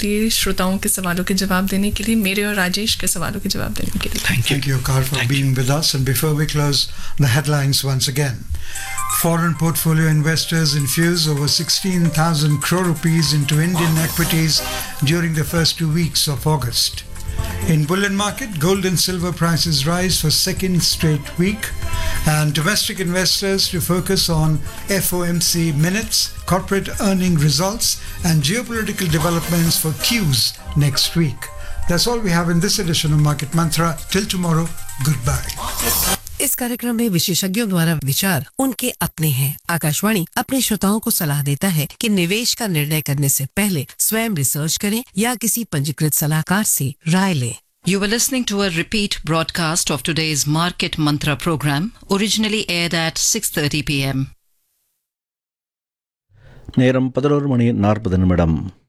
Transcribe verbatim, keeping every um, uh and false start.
लिए, श्रोताओं के सवालों के जवाब देने के लिए, मेरे और राजेश के सवालों के जवाब देने के लिए. Thank you. Thank you, Carl, for Thank being with us. And before we close, the headlines once again. Foreign portfolio investors infused over sixteen thousand crore rupees into Indian equities during the first two weeks of August. In bullion market, gold and silver prices rise for second straight week, and domestic investors to focus on F O M C minutes, corporate earning results, and geopolitical developments for Qs next week. That's all we have in this edition of Market Mantra. Till tomorrow, goodbye. इस कार्यक्रम में विशेषज्ञों द्वारा विचार उनके अपने हैं। आकाशवाणी अपने श्रोताओं को सलाह देता है कि निवेश का निर्णय करने से पहले स्वयं रिसर्च करें या किसी पंजीकृत सलाहकार से राय लें। You were listening to a repeat broadcast of today's Market Mantra program, originally aired at six thirty p m நேரம் பதினோரு மணி நாற்பது நிமிடம்.